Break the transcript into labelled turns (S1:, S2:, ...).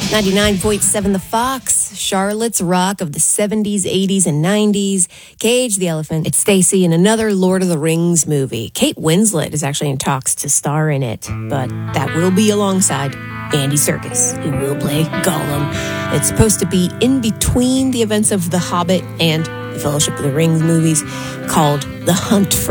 S1: 99.7 The Fox, Charlotte's Rock of the 70s, 80s, and 90s. Cage the Elephant, it's Stacy in another Lord of the Rings movie. Kate Winslet is actually in talks to star in it, but that will be alongside Andy Serkis, who will play Gollum. It's supposed to be in between the events of The Hobbit and the Fellowship of the Rings movies, called The Hunt for